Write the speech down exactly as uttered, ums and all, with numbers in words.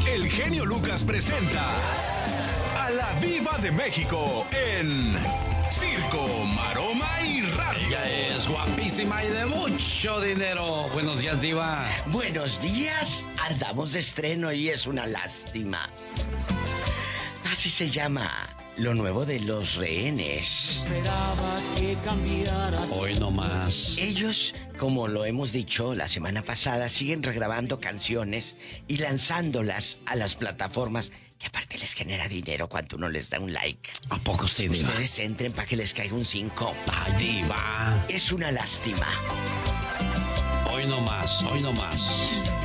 el genio Lucas presenta a la Diva de México en Circo, Maroma y Radio. Ella es guapísima y de mucho dinero. Buenos días, Diva. Buenos días. Andamos de estreno y es una lástima. Así se llama lo nuevo de Los Rehenes. Hoy no más. Ellos, como lo hemos dicho la semana pasada, siguen regrabando canciones y lanzándolas a las plataformas que aparte les genera dinero cuando uno les da un like. ¿A poco sí, Diva? Ustedes entren para que les caiga un cinco. Ay, Diva. Es una lástima. Hoy no más, hoy no más.